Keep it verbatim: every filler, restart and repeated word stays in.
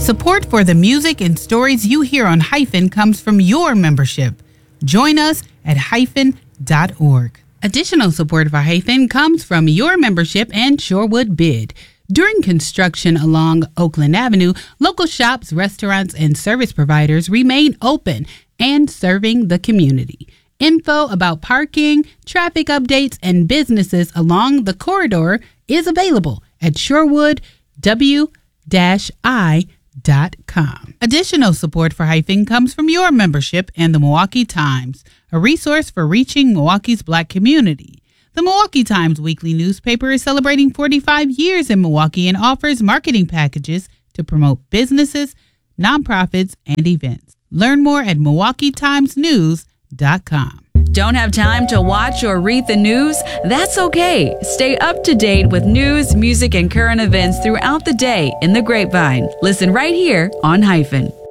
Support for the music and stories you hear on Hyphen comes from your membership. Join us at hyphen dot org. Additional support for Hyphen comes from your membership and Shorewood Bid. During construction along Oakland Avenue, local shops, restaurants, and service providers remain open and serving the community. Info about parking, traffic updates, and businesses along the corridor is available at shorewood w dash i dot com. Additional support for Hyphen comes from your membership and the Milwaukee Times, a resource for reaching Milwaukee's Black community. The Milwaukee Times weekly newspaper is celebrating forty-five years in Milwaukee and offers marketing packages to promote businesses, nonprofits, and events. Learn more at milwaukee times news dot com. Don't have time to watch or read the news? That's okay. Stay up to date with news, music, and current events throughout the day in the Grapevine. Listen right here on Hyphen.